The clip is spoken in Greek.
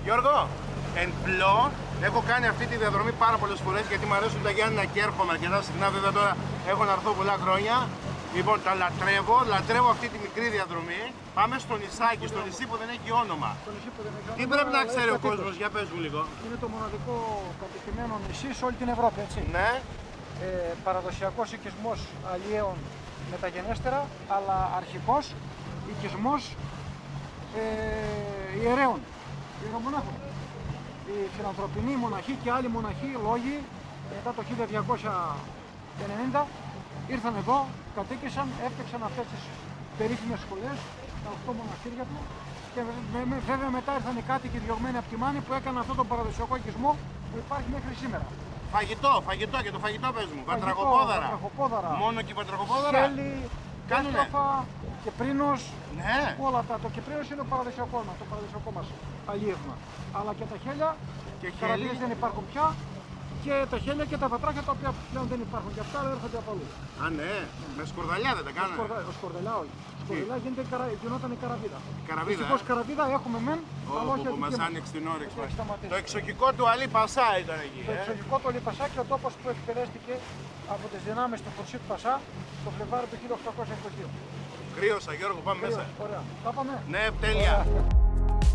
Γιώργο, εν πλώ, έχω κάνει αυτή τη διαδρομή πάρα πολλές φορές γιατί μου αρέσουν τα Γιάννηνα και έρχομαι αρκετά συχνά. Βέβαια τώρα έχω να έρθω πολλά χρόνια. Λοιπόν, τα λατρεύω αυτή τη μικρή διαδρομή. Πάμε στο νησάκι, στο νησί που δεν έχει όνομα. Τι πρέπει να ξέρει ο κόσμος, για πες μου λίγο. Είναι το μοναδικό κατοικημένο νησί σε όλη την Ευρώπη, έτσι. Ναι. Παραδοσιακός οικισμός αλλιέων μεταγενέστερα, αλλά αρχικός οικισμός ιερέων, ιερομονάχων. Οι φιλανθρωπινοί μοναχοί και άλλοι μοναχοί λόγοι μετά το 1290 ήρθαν εδώ, κατοίκησαν, έφτιαξαν αυτές τις περίφημες σχολές, τα 8 μοναστήρια του και βέβαια μετά ήρθαν οι κάτοικοι διωγμένοι από τη Μάνη που έκαναν αυτόν τον παραδοσιακό οικισμό που υπάρχει μέχρι σήμερα. Φαγητό και το φαγητό πες μου. Βατραχοπόδαρα. Μόνο και βατραχοπόδαρα. Χέλι, κάστροφα, κεπρίνος, Ναι. όλα αυτά. Το κεπρίνος είναι το παραδοσιακό μας αλίευμα. Αλλά και τα χέλια, Και καραβίες χέλι. δεν υπάρχουν πια. Και τα χέλια και τα βατράχια τα οποία πλέον δεν υπάρχουν και αυτά, αλλά έρχονται από αλλού. Α, ναι. Με σκορδαλιά δεν τα κάνανε. Ο σκορδελά όχι. Σκορδελά γινόταν η καραβίδα. Καραβίδα, Δυστυχώς καραβίδα έχουμε μεν, αλλά όχι Όπου μας αντικείμενο. άνοιξε την όρεξη. Έχει σταματήσει. Το εξοχικό του Αλή Πασά ήταν εκεί. Το εξωτικό του Αλίπασά και ο τόπος που εκτελέστηκε από τις δυνάμεις του Χουρσίτ Πασά το Φλεβάρι του 1822. Κρύωσα Γιώργο, πάμε μέσα. Ωραία. Τα πάμε. Ναι, τέλεια. Ωραία.